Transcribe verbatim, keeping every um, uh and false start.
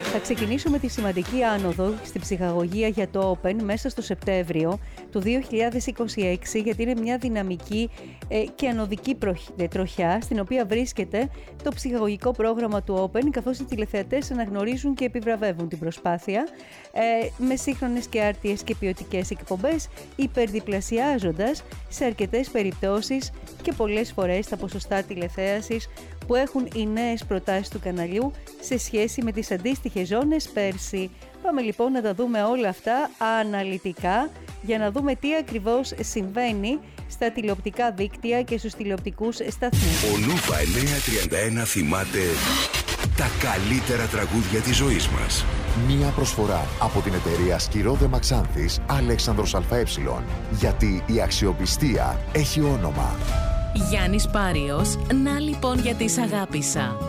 Θα ξεκινήσουμε τη σημαντική άνοδο στην ψυχαγωγία για το Open μέσα στο Σεπτέμβριο του δύο χιλιάδες είκοσι έξι, γιατί είναι μια δυναμική ε, και ανωδική τροχιά στην οποία βρίσκεται το ψυχαγωγικό πρόγραμμα του Open, καθώς οι τηλεθεατές αναγνωρίζουν και επιβραβεύουν την προσπάθεια ε, με σύγχρονες και άρτιες και ποιοτικές εκπομπές, υπερδιπλασιάζοντας σε αρκετές περιπτώσεις και πολλές φορές τα ποσοστά τηλεθέασης που έχουν οι νέες προτάσεις του καναλιού σε σχέση με τις αντίστοιχες ζώνες πέρσι. Πάμε λοιπόν να τα δούμε όλα αυτά αναλυτικά για να δούμε τι ακριβώς συμβαίνει στα τηλεοπτικά δίκτυα και στους τηλεοπτικούς σταθμούς. Ο Νούβα εννιακόσια τριάντα ένα θυμάται τα καλύτερα τραγούδια της ζωής μας. Μία προσφορά από την εταιρεία Σκυρόδεμα Ξάνθης Αλέξανδρος ΑΕ. Γιατί η αξιοπιστία έχει όνομα. Γιάννης Πάριος, να λοιπόν γιατί σ' αγάπησα.